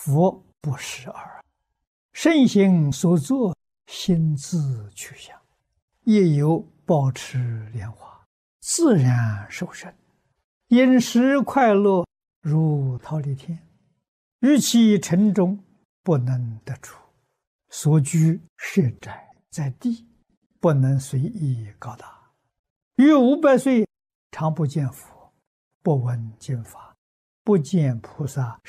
佛不是耳。圣行所作，心自去向，亦有保持莲花，自然受生，饮食快乐如忉利天，于其城中不能得出，所居甚窄，在地不能随意高大。逾500岁常不见佛，不闻经法，不见菩萨